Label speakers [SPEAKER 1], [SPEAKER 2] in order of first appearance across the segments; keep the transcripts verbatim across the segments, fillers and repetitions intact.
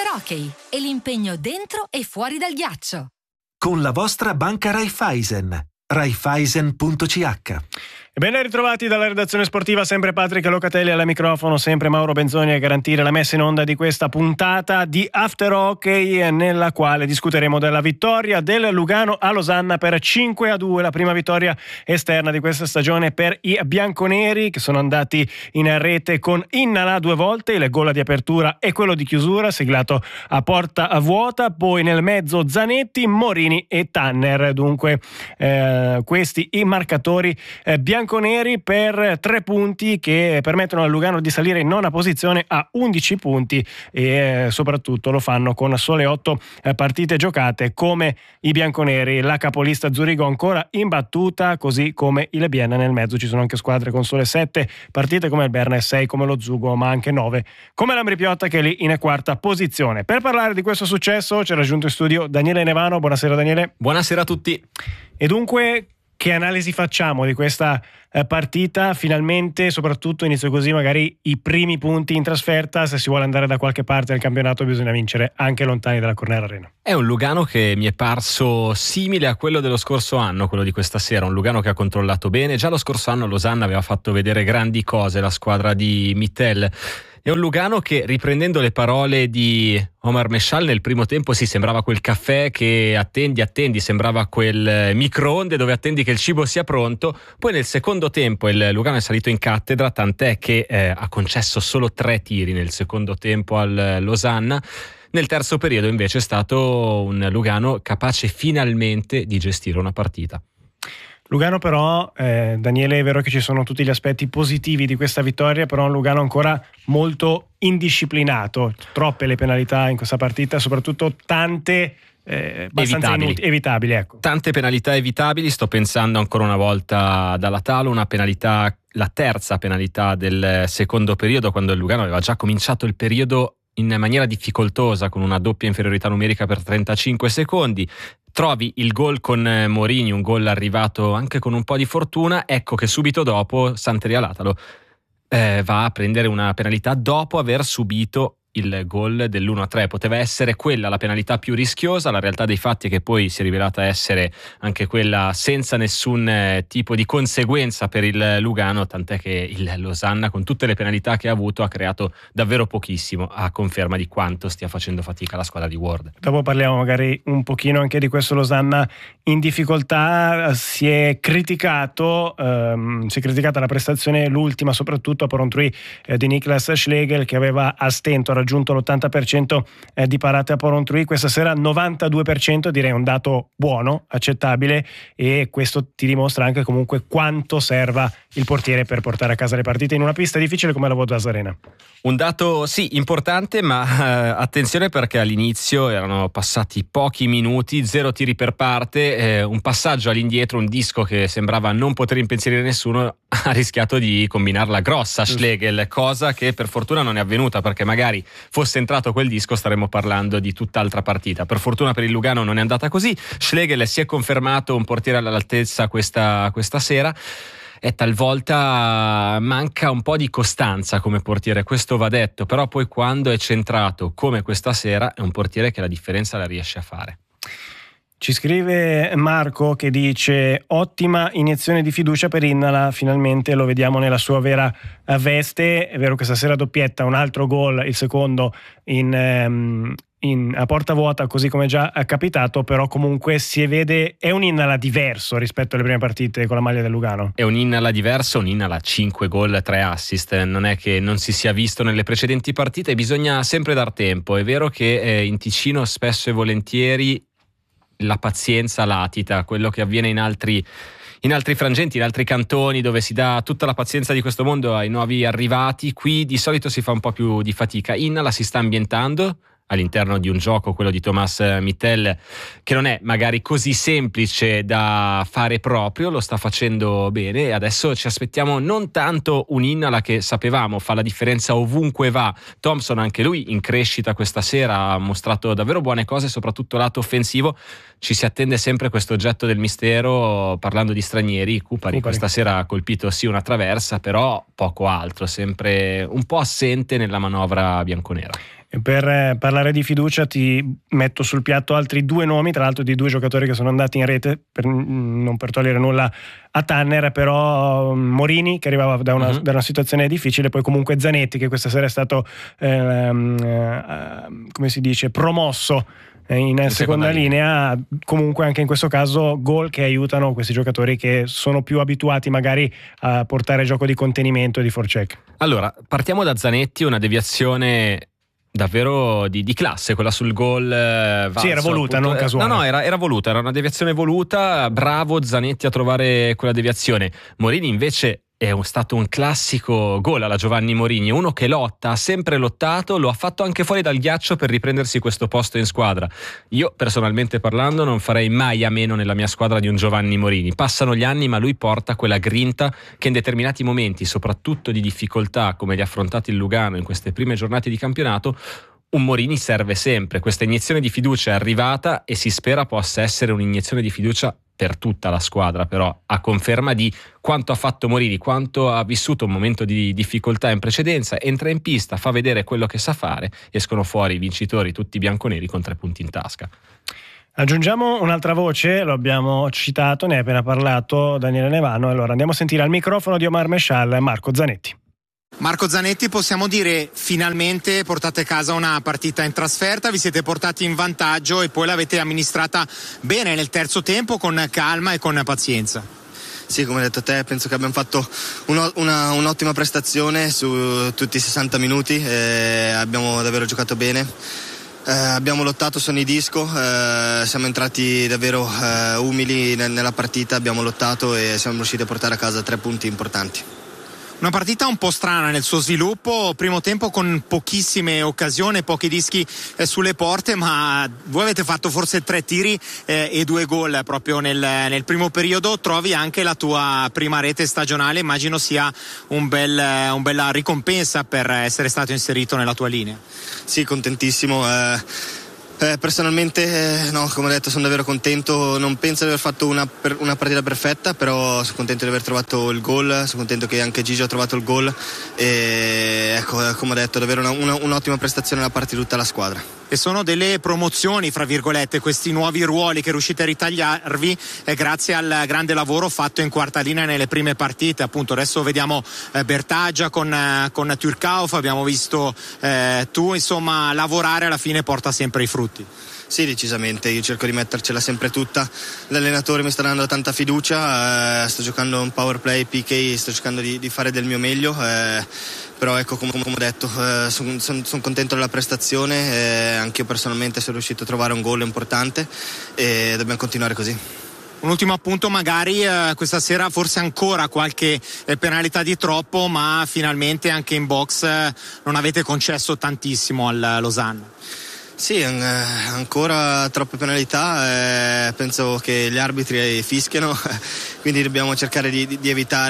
[SPEAKER 1] Hockey e l'impegno dentro e fuori dal ghiaccio.
[SPEAKER 2] Con la vostra banca Raiffeisen. Raiffeisen punto c h.
[SPEAKER 3] Ben ritrovati dalla redazione sportiva, sempre Patrick Locatelli al microfono, sempre Mauro Benzoni a garantire la messa in onda di questa puntata di After Hockey, nella quale discuteremo della vittoria del Lugano a Losanna per cinque a due, la prima vittoria esterna di questa stagione per i bianconeri, che sono andati in rete con Innala due volte, il gol di apertura e quello di chiusura siglato a porta vuota, poi nel mezzo Zanetti, Morini e Tanner. Dunque eh, questi i marcatori eh, bianconeri bianconeri per tre punti che permettono al Lugano di salire in nona posizione a undici punti e soprattutto lo fanno con sole otto partite giocate come i bianconeri. La capolista Zurigo ancora imbattuta, così come il Bienne. Nel mezzo ci sono anche squadre con sole sette partite come il Berna e sei come lo Zugo, ma anche nove come l'Ambri Piotta, che è lì in quarta posizione. Per parlare di questo successo ci è raggiunto in studio Daniele Nevano. Buonasera Daniele.
[SPEAKER 4] Buonasera a tutti.
[SPEAKER 3] E dunque, che analisi facciamo di questa eh, partita? Finalmente, soprattutto inizio così, magari i primi punti in trasferta. Se si vuole andare da qualche parte nel campionato bisogna vincere anche lontani dalla Cornell Arena.
[SPEAKER 4] È un Lugano che mi è parso simile a quello dello scorso anno, quello di questa sera, un Lugano che ha controllato bene. Già lo scorso anno Losanna aveva fatto vedere grandi cose, la squadra di Mittel. È un Lugano che, riprendendo le parole di Omar Meshal, nel primo tempo si sembrava quel caffè che attendi, attendi, sembrava quel microonde dove attendi che il cibo sia pronto. Poi nel secondo tempo il Lugano è salito in cattedra, tant'è che eh, ha concesso solo tre tiri nel secondo tempo al Losanna. Nel terzo periodo invece è stato un Lugano capace finalmente di gestire una partita.
[SPEAKER 3] Lugano però, eh, Daniele, è vero che ci sono tutti gli aspetti positivi di questa vittoria, però un Lugano ancora molto indisciplinato, troppe le penalità in questa partita, soprattutto tante eh, abbastanza
[SPEAKER 4] evitabili.
[SPEAKER 3] Inuti, evitabili ecco.
[SPEAKER 4] Tante penalità evitabili, sto pensando ancora una volta dalla Talo, una penalità, la terza penalità del secondo periodo, quando il Lugano aveva già cominciato il periodo in maniera difficoltosa con una doppia inferiorità numerica per trentacinque secondi. Trovi il gol con Morini, un gol arrivato anche con un po' di fortuna, ecco che subito dopo Santeria Latalo eh, va a prendere una penalità dopo aver subito il gol dell'uno a tre. Poteva essere quella la penalità più rischiosa, la realtà dei fatti è che poi si è rivelata essere anche quella senza nessun eh, tipo di conseguenza per il Lugano, tant'è che il Losanna, con tutte le penalità che ha avuto, ha creato davvero pochissimo, a conferma di quanto stia facendo fatica la squadra di Ward.
[SPEAKER 3] Dopo parliamo magari un pochino anche di questo Losanna in difficoltà. Si è criticato ehm, si è criticata la prestazione, l'ultima soprattutto a Porrentruy eh, di Niklas Schlegel, che aveva a stento raggiunto l'ottanta per cento eh, di parate a Porrentruy. Questa sera novantadue per cento, direi un dato buono, accettabile, e questo ti dimostra anche comunque quanto serva il portiere per portare a casa le partite in una pista difficile come la Vodaz Arena.
[SPEAKER 4] Un dato sì importante, ma eh, attenzione, perché all'inizio erano passati pochi minuti, zero tiri per parte, eh, un passaggio all'indietro, un disco che sembrava non poter impensierire nessuno, ha rischiato di combinarla grossa Schlegel, cosa che per fortuna non è avvenuta, perché magari fosse entrato quel disco staremmo parlando di tutt'altra partita. Per fortuna per il Lugano non è andata così. Schlegel si è confermato un portiere all'altezza questa, questa sera. E talvolta manca un po' di costanza come portiere, questo va detto, però poi quando è centrato come questa sera è un portiere che la differenza la riesce a fare.
[SPEAKER 3] Ci scrive Marco che dice: ottima iniezione di fiducia per Innala, finalmente lo vediamo nella sua vera veste. È vero che stasera doppietta, un altro gol, il secondo in, um, in, a porta vuota, così come già è capitato, però comunque si vede, è un Innala diverso rispetto alle prime partite con la maglia del Lugano.
[SPEAKER 4] È un Innala diverso, un Innala cinque gol, tre assist, non è che non si sia visto nelle precedenti partite, bisogna sempre dar tempo. È vero che eh, in Ticino spesso e volentieri la pazienza latita, quello che avviene in altri in altri frangenti, in altri cantoni, dove si dà tutta la pazienza di questo mondo ai nuovi arrivati. Qui di solito si fa un po' più di fatica. Innala si sta ambientando all'interno di un gioco, quello di Thomas Mittel, che non è magari così semplice da fare proprio, lo sta facendo bene e adesso ci aspettiamo non tanto un Innala che sapevamo fa la differenza ovunque va. Thompson anche lui in crescita questa sera, ha mostrato davvero buone cose, soprattutto lato offensivo. Ci si attende sempre questo oggetto del mistero, parlando di stranieri. Kupari, Kupari. Questa sera ha colpito sì una traversa, però poco altro, sempre un po' assente nella manovra bianconera.
[SPEAKER 3] E per eh, parlare di fiducia ti metto sul piatto altri due nomi, tra l'altro di due giocatori che sono andati in rete, per, non per togliere nulla a Tanner, però Morini che arrivava da una, uh-huh. da una situazione difficile, poi comunque Zanetti che questa sera è stato ehm, eh, come si dice promosso in, in seconda, seconda linea. linea. Comunque anche in questo caso gol che aiutano questi giocatori che sono più abituati magari a portare gioco di contenimento e di forecheck.
[SPEAKER 4] Allora partiamo da Zanetti, una deviazione davvero di, di classe, quella sul gol. Eh,
[SPEAKER 3] sì, era voluta, appunto, non casuale.
[SPEAKER 4] No, no, era, era voluta, era una deviazione voluta. Bravo Zanetti a trovare quella deviazione. Morini invece è un, stato un classico gol alla Giovanni Morini, uno che lotta, ha sempre lottato, lo ha fatto anche fuori dal ghiaccio per riprendersi questo posto in squadra. Io personalmente parlando non farei mai a meno nella mia squadra di un Giovanni Morini. Passano gli anni ma lui porta quella grinta che in determinati momenti, soprattutto di difficoltà come li ha affrontati il Lugano in queste prime giornate di campionato, un Morini serve sempre. Questa iniezione di fiducia è arrivata e si spera possa essere un'iniezione di fiducia per tutta la squadra, però a conferma di quanto ha fatto Morini, quanto ha vissuto un momento di difficoltà in precedenza. Entra in pista, fa vedere quello che sa fare, escono fuori i vincitori tutti bianconeri con tre punti in tasca.
[SPEAKER 3] Aggiungiamo un'altra voce, lo abbiamo citato, ne ha appena parlato Daniele Nevano. Allora andiamo a sentire al microfono di Omar Meshal Marco Zanetti.
[SPEAKER 5] Marco Zanetti, possiamo dire finalmente portate a casa una partita in trasferta, vi siete portati in vantaggio e poi l'avete amministrata bene nel terzo tempo con calma e con pazienza.
[SPEAKER 6] Sì, come hai detto te, penso che abbiamo fatto uno, una, un'ottima prestazione su tutti i sessanta minuti, e abbiamo davvero giocato bene. Eh, abbiamo lottato su ogni disco, eh, siamo entrati davvero eh, umili nella partita, abbiamo lottato e siamo riusciti a portare a casa tre punti importanti.
[SPEAKER 5] Una partita un po' strana nel suo sviluppo, primo tempo con pochissime occasioni, pochi dischi eh, sulle porte, ma voi avete fatto forse tre tiri eh, e due gol proprio nel, nel primo periodo. Trovi anche la tua prima rete stagionale, immagino sia un bel, un bella ricompensa per essere stato inserito nella tua linea.
[SPEAKER 6] Sì, contentissimo. Eh... Eh, personalmente eh, no, come ho detto sono davvero contento, non penso di aver fatto una, per, una partita perfetta, però sono contento di aver trovato il gol, sono contento che anche Gigi ha trovato il gol e ecco, come ho detto, davvero una, una, un'ottima prestazione da parte di tutta la squadra.
[SPEAKER 5] E sono delle promozioni, fra virgolette, questi nuovi ruoli che riuscite a ritagliarvi eh, grazie al grande lavoro fatto in quarta linea nelle prime partite. Appunto adesso vediamo eh, Bertaggia con, eh, con Turcauf, abbiamo visto eh, tu, insomma lavorare alla fine porta sempre i frutti.
[SPEAKER 6] Sì, decisamente, io cerco di mettercela sempre tutta, l'allenatore mi sta dando tanta fiducia, eh, sto giocando un power play, P K, sto cercando di, di fare del mio meglio, eh, però ecco, come, come ho detto, eh, sono son, son contento della prestazione, eh, anche io personalmente sono riuscito a trovare un gol importante e dobbiamo continuare così.
[SPEAKER 5] Un ultimo appunto, magari eh, questa sera forse ancora qualche eh, penalità di troppo, ma finalmente anche in box eh, non avete concesso tantissimo al Losanna.
[SPEAKER 6] Sì, eh, ancora troppe penalità, eh, penso che gli arbitri fischiano, quindi dobbiamo cercare di, di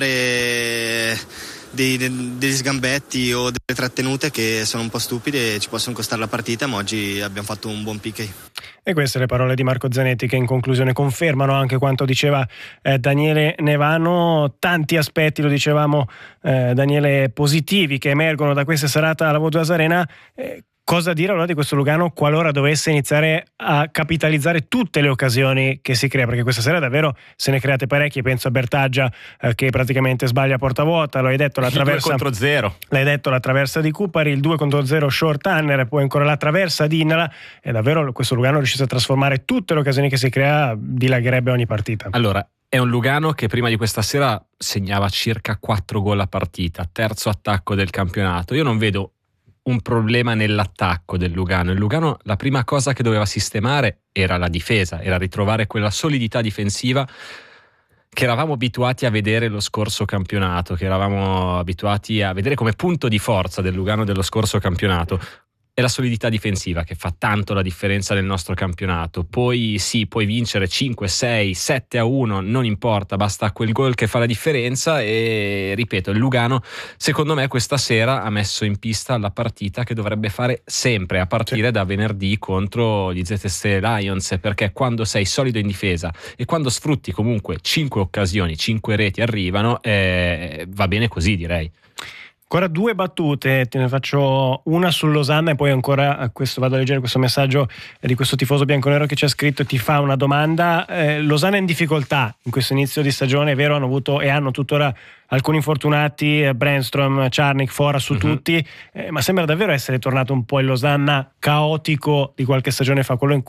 [SPEAKER 6] evitare dei, degli sgambetti o delle trattenute che sono un po' stupide e ci possono costare la partita, ma oggi abbiamo fatto un buon P K.
[SPEAKER 3] E queste le parole di Marco Zanetti che in conclusione confermano anche quanto diceva eh, Daniele Nevano. Tanti aspetti, lo dicevamo eh, Daniele, positivi che emergono da questa serata alla Vodouas Arena. Eh, Cosa dire allora di questo Lugano qualora dovesse iniziare a capitalizzare tutte le occasioni che si crea? Perché questa sera davvero se ne create parecchie, penso a Bertaggia eh, che praticamente sbaglia a porta vuota, lo hai detto, la traversa,
[SPEAKER 4] il due contro zero.
[SPEAKER 3] L'hai detto, la traversa di Cupari, il due contro zero short Tanner e poi ancora la traversa di Innala, e davvero questo Lugano riuscisse a trasformare tutte le occasioni che si crea, dilagherebbe ogni partita.
[SPEAKER 4] Allora, è un Lugano che prima di questa sera segnava circa quattro gol a partita, terzo attacco del campionato. Io non vedo un problema nell'attacco del Lugano. Il Lugano la prima cosa che doveva sistemare era la difesa, era ritrovare quella solidità difensiva che eravamo abituati a vedere lo scorso campionato, che eravamo abituati a vedere come punto di forza del Lugano dello scorso campionato. È la solidità difensiva che fa tanto la differenza nel nostro campionato. Poi sì, puoi vincere cinque, sei, sette a uno, non importa, basta quel gol che fa la differenza. E ripeto, il Lugano secondo me questa sera ha messo in pista la partita che dovrebbe fare sempre a partire sì. da venerdì contro gli Z S Lions, perché quando sei solido in difesa e quando sfrutti comunque cinque occasioni, cinque reti arrivano, eh, va bene così, direi.
[SPEAKER 3] Ancora due battute, te ne faccio una sul Losanna e poi ancora a questo vado a leggere questo messaggio di questo tifoso bianconero che ci ha scritto, ti fa una domanda. eh, Losanna è in difficoltà in questo inizio di stagione, è vero, hanno avuto e hanno tuttora alcuni infortunati, eh, Brännström, Czarnik, Fora su uh-huh. tutti, eh, ma sembra davvero essere tornato un po' il Losanna caotico di qualche stagione fa, quello in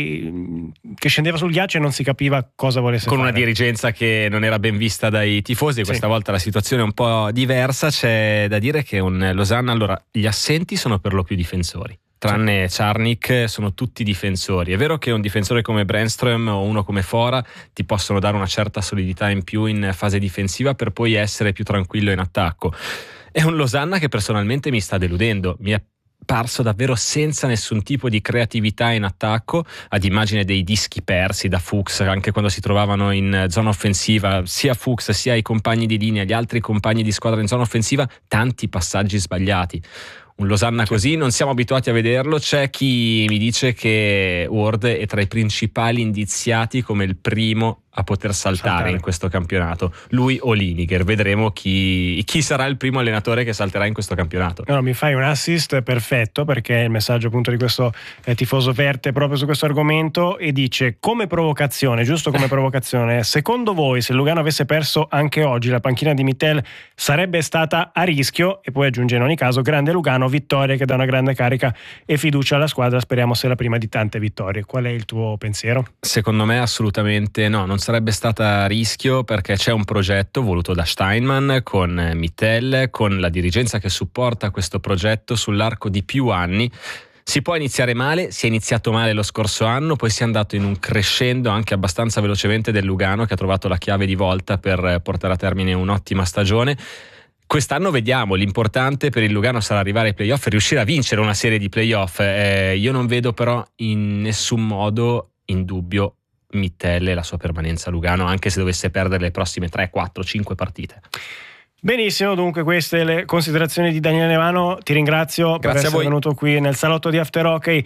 [SPEAKER 3] cui che scendeva sul ghiaccio e non si capiva cosa volesse
[SPEAKER 4] con
[SPEAKER 3] fare.
[SPEAKER 4] Una dirigenza che non era ben vista dai tifosi. Questa sì. volta la situazione è un po' diversa. C'è da dire che un Losanna, allora, gli assenti sono per lo più difensori, tranne Czarnik, sono tutti difensori. È vero che un difensore come Brännström o uno come Fora ti possono dare una certa solidità in più in fase difensiva per poi essere più tranquillo in attacco. È un Losanna che personalmente mi sta deludendo, mi è parso davvero senza nessun tipo di creatività in attacco, ad immagine dei dischi persi da Fuchs anche quando si trovavano in zona offensiva, sia Fuchs sia i compagni di linea, gli altri compagni di squadra in zona offensiva, tanti passaggi sbagliati. Un Losanna così non siamo abituati a vederlo. C'è chi mi dice che Ward è tra i principali indiziati come il primo a poter saltare, saltare in questo campionato, lui o Liniger. Vedremo chi, chi sarà il primo allenatore che salterà in questo campionato.
[SPEAKER 3] No, mi fai un assist perfetto, perché il messaggio appunto di questo eh, tifoso verte proprio su questo argomento e dice: come provocazione, giusto come provocazione, secondo voi se il Lugano avesse perso anche oggi la panchina di Mittel sarebbe stata a rischio? E poi aggiunge: in ogni caso grande Lugano, vittoria che dà una grande carica e fiducia alla squadra, speriamo sia la prima di tante vittorie. Qual è il tuo pensiero?
[SPEAKER 4] Secondo me assolutamente no, non sarebbe stata a rischio, perché c'è un progetto voluto da Steinman con Mittel, con la dirigenza che supporta questo progetto sull'arco di più anni. Si può iniziare male, si è iniziato male lo scorso anno, poi si è andato in un crescendo anche abbastanza velocemente del Lugano, che ha trovato la chiave di volta per portare a termine un'ottima stagione. Quest'anno vediamo, l'importante per il Lugano sarà arrivare ai playoff e riuscire a vincere una serie di playoff. Eh, io non vedo però in nessun modo in dubbio Mittel e la sua permanenza a Lugano, anche se dovesse perdere le prossime tre, quattro, cinque partite.
[SPEAKER 3] Benissimo, dunque queste le considerazioni di Daniele Nevano. Ti ringrazio
[SPEAKER 4] Grazie
[SPEAKER 3] per essere venuto qui nel salotto di After Hockey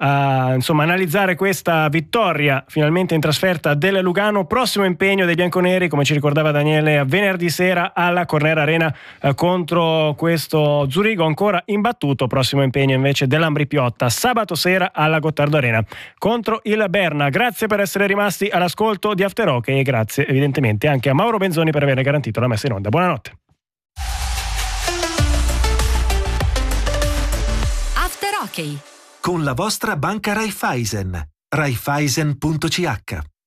[SPEAKER 3] a insomma analizzare questa vittoria finalmente in trasferta del Lugano. Prossimo impegno dei bianconeri, come ci ricordava Daniele, venerdì sera alla Corner Arena eh, contro questo Zurigo ancora imbattuto. Prossimo impegno invece dell'Ambri Piotta sabato sera alla Gottardo Arena contro il Berna. Grazie per essere rimasti all'ascolto di After Hockey e grazie evidentemente anche a Mauro Benzoni per aver garantito la messa in onda. Buonanotte.
[SPEAKER 1] After Hockey
[SPEAKER 2] con la vostra banca Raiffeisen. Raiffeisen punto c h